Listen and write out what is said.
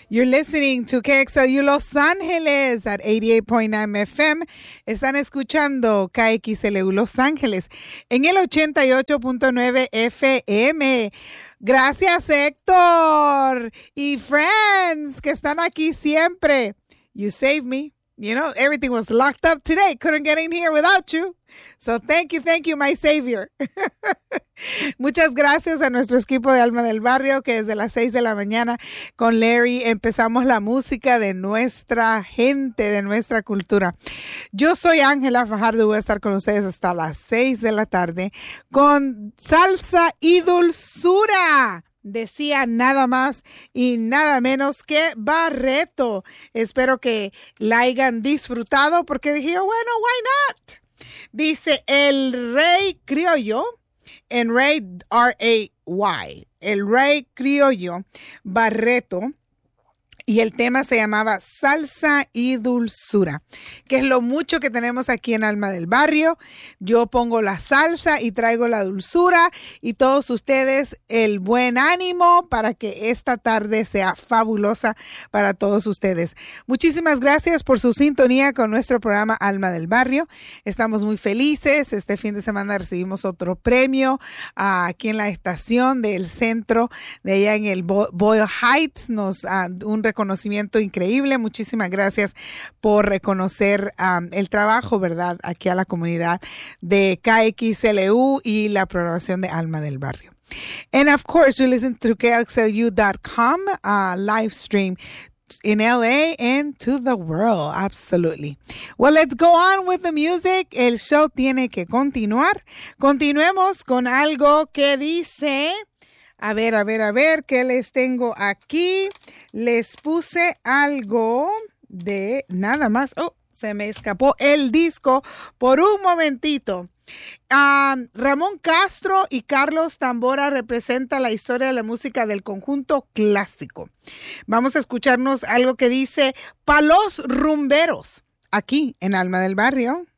You're listening to KXLU Los Ángeles at 88.9 FM. Están escuchando KXLU Los Ángeles en el 88.9 FM. Gracias, Héctor y friends que están aquí siempre. You saved me. You know, everything was locked up today. Couldn't get in here without you. So thank you, my savior. Muchas gracias a nuestro equipo de Alma del Barrio, que desde las 6 de la mañana con Larry empezamos la música de nuestra gente, de nuestra cultura. Yo soy Ángela Fajardo y voy a estar con ustedes hasta las 6 de la tarde con salsa y dulzura. Decía nada más y nada menos que Barreto. Espero que la hayan disfrutado porque dije, bueno, why not? Dice el rey criollo, en rey R-A-Y, el rey criollo Barreto. Y el tema se llamaba Salsa y Dulzura, que es lo mucho que tenemos aquí en Alma del Barrio. Yo pongo la salsa y traigo la dulzura y todos ustedes el buen ánimo para que esta tarde sea fabulosa para todos ustedes. Muchísimas gracias por su sintonía con nuestro programa Alma del Barrio. Estamos muy felices. Este fin de semana recibimos otro premio aquí en la estación del centro de allá en el Boyle Heights. Un reconocimiento increíble. Muchísimas gracias por reconocer el trabajo, ¿verdad? Aquí a la comunidad de KXLU y la programación de Alma del Barrio. And of course, you listen to KXLU.com live stream in LA and to the world. Absolutely. Well, let's go on with the music. El show tiene que continuar. Continuemos con algo que dice... A ver, ¿qué les tengo aquí? Les puse algo de nada más. Oh, se me escapó el disco por un momentito. Ramón Castro y Carlos Tambora representan la historia de la música del conjunto clásico. Vamos a escucharnos algo que dice Palos Rumberos, aquí en Alma del Barrio.